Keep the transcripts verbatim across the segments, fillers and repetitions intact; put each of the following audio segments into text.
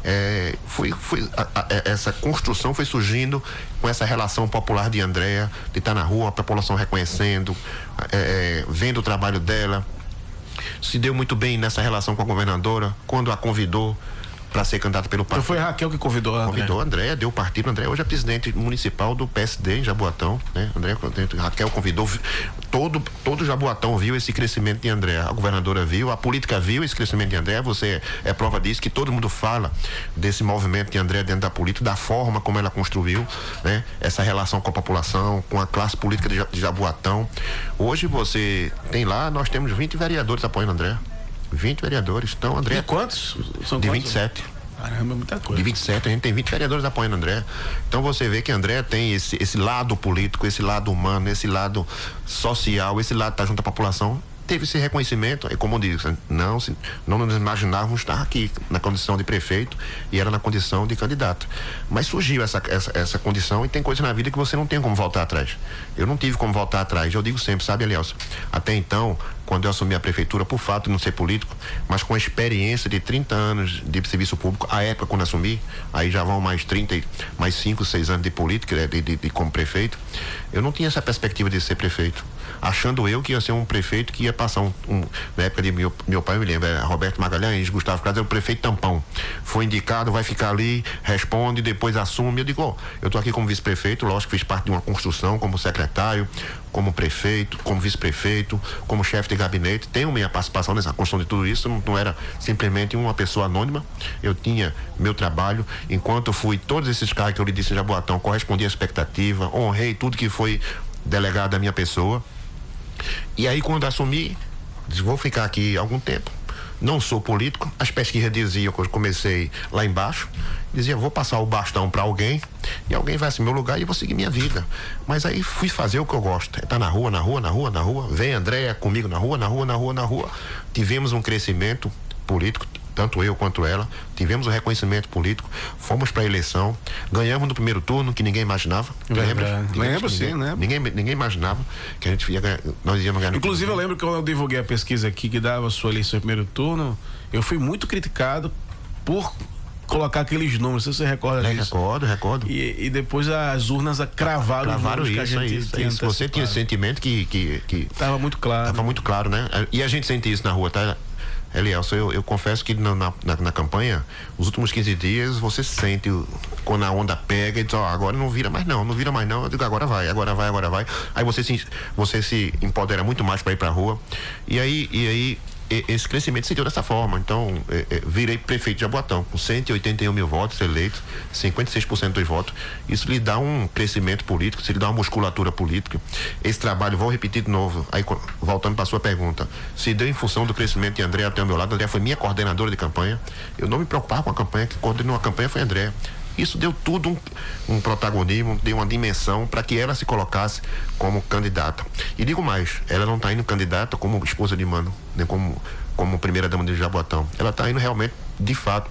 É, foi, foi, a, a, essa construção foi surgindo com essa relação popular de Andréa, de estar na rua, a população reconhecendo, é, vendo o trabalho dela. Se deu muito bem nessa relação com a governadora, quando a convidou para ser candidata pelo partido. Então foi a Raquel que convidou a Andréa. Convidou a Andréa, deu o partido. Andréa hoje é presidente municipal do P S D em Jaboatão, né? Andréa, Raquel convidou, todo, todo Jaboatão viu esse crescimento de Andréa. A governadora viu, a política viu esse crescimento de Andréa. Você é prova disso, que todo mundo fala desse movimento de Andréa dentro da política, da forma como ela construiu, né? Essa relação com a população, com a classe política de Jaboatão. Hoje você tem lá, nós temos vinte vereadores apoiando a Andréa. vinte vereadores. Então, André. De quantos? São de quantos? vinte e sete. Caramba, muita coisa. De vinte e sete, a gente tem vinte vereadores apoiando André. Então você vê que André tem esse, esse lado político, esse lado humano, esse lado social, esse lado tá junto à população. Teve esse reconhecimento, é como eu disse, não, não nos imaginávamos estar aqui na condição de prefeito e era na condição de candidato. Mas surgiu essa, essa, essa condição e tem coisas na vida que você não tem como voltar atrás. Eu não tive como voltar atrás, eu digo sempre, sabe, Elielson? Até então, quando eu assumi a prefeitura, por fato de não ser político, mas com a experiência de trinta anos de serviço público, à época quando assumi, aí já vão mais trinta, mais cinco, seis anos de política, de, de, de como prefeito, eu não tinha essa perspectiva de ser prefeito. Achando eu que ia ser um prefeito que ia passar um, um na época de meu, meu pai, eu me lembro, era Roberto Magalhães, Gustavo Carlos, era o prefeito tampão. Foi indicado, vai ficar ali, responde, depois assume. Eu digo, ó, eu tô aqui como vice-prefeito, lógico que fiz parte de uma construção, como secretário, como prefeito, como vice-prefeito, como chefe de gabinete, tenho minha participação nessa construção de tudo isso, não, não era simplesmente uma pessoa anônima, eu tinha meu trabalho, enquanto eu fui, todos esses cargos que eu lhe disse em Jaboatão, correspondi à expectativa, honrei tudo que foi delegado da minha pessoa. E aí quando assumi, disse, vou ficar aqui algum tempo, não sou político, as pesquisas diziam que eu comecei lá embaixo, dizia, vou passar o bastão para alguém e alguém vai assumir meu lugar e eu vou seguir minha vida. Mas aí fui fazer o que eu gosto, é estar na rua, na rua, na rua, na rua, vem Andréa comigo na rua, na rua, na rua, na rua. Tivemos um crescimento político, tanto eu quanto ela, tivemos um reconhecimento político, fomos para a eleição, ganhamos no primeiro turno, que ninguém imaginava. Lembra? Lembro, sim, né? Ninguém, ninguém imaginava que a gente ia ganhar, nós íamos ganhar. Inclusive, eu lembro que quando eu divulguei a pesquisa aqui que dava a sua eleição em primeiro turno, eu fui muito criticado por colocar aqueles números, se você recorda é, disso. Recordo, recordo. E, e depois as urnas cravaram, cravaram os isso, que a gente isso, tinha isso. Você tinha esse sentimento que, que, que tava muito claro. Tava muito claro, né? E a gente sente isso na rua, tá? Elielson, eu, eu confesso que na, na, na campanha, os últimos quinze dias, você sente quando a onda pega e diz, ó, oh, agora não vira mais não, não vira mais não, eu digo, agora vai, agora vai, agora vai. Aí você se, você se empodera muito mais para ir pra rua. E aí, e aí esse crescimento se deu dessa forma. Então, é, é, virei prefeito de Jaboatão, com cento e oitenta e um mil votos eleitos, cinquenta e seis por cento dos votos. Isso lhe dá um crescimento político, isso lhe dá uma musculatura política. Esse trabalho, vou repetir de novo, aí voltando para a sua pergunta, se deu em função do crescimento de Andréa até ao meu lado. Andréa foi minha coordenadora de campanha. Eu não me preocupava com a campanha, que coordenou a campanha foi Andréa. Isso deu tudo um, um protagonismo, deu uma dimensão para que ela se colocasse como candidata. E digo mais, ela não está indo candidata como esposa de Mano, nem como, como primeira dama de Jaboatão. Ela está indo realmente, de fato,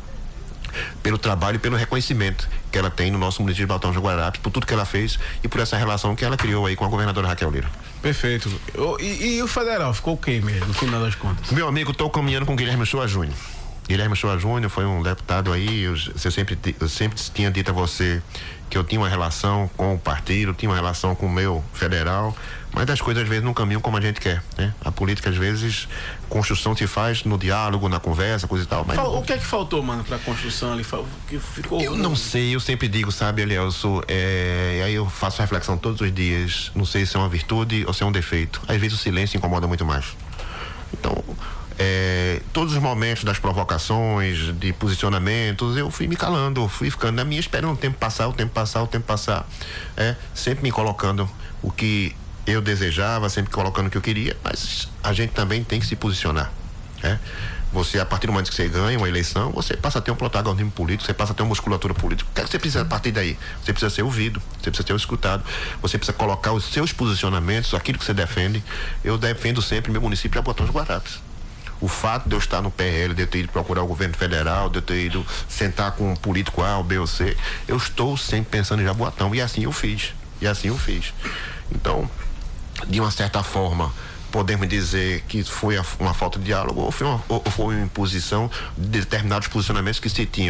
pelo trabalho e pelo reconhecimento que ela tem no nosso município de Baltão de Guararapes, por tudo que ela fez e por essa relação que ela criou aí com a governadora Raquel Lira. Perfeito. E, e o federal ficou o quê mesmo, no final das contas? Meu amigo, estou caminhando com Guilherme Shoa Júnior. Guilherme Shoa Júnior foi um deputado aí, eu, eu, sempre, eu sempre tinha dito a você que eu tinha uma relação com o partido, tinha uma relação com o meu federal, mas as coisas às vezes não caminham como a gente quer, né? A política às vezes, construção se faz no diálogo, na conversa, coisa e tal. Mas Fal, o que é que faltou, mano, pra construção ali? Que ficou... Eu não sei, eu sempre digo, sabe, Elielson, é, aí eu faço reflexão todos os dias, não sei se é uma virtude ou se é um defeito. Às vezes o silêncio incomoda muito mais. Então... É, todos os momentos das provocações, de posicionamentos, eu fui me calando, fui ficando na minha, esperando o tempo passar, o tempo passar, o tempo passar, é, sempre me colocando o que eu desejava, sempre colocando o que eu queria, mas a gente também tem que se posicionar, é? Você, a partir do momento que você ganha uma eleição, você passa a ter um protagonismo político, você passa a ter uma musculatura política. O que é que você precisa a partir daí? Você precisa ser ouvido, você precisa ser escutado, você precisa colocar os seus posicionamentos, aquilo que você defende. Eu defendo sempre meu município de Jaboatão dos Guararapes. O fato de eu estar no P L, de eu ter ido procurar o governo federal, de eu ter ido sentar com um político A, ou B ou C, eu estou sempre pensando em Jaboatão, e assim eu fiz, e assim eu fiz. Então, de uma certa forma, podemos dizer que foi uma falta de diálogo, ou foi uma, ou foi uma imposição de determinados posicionamentos que se tinham.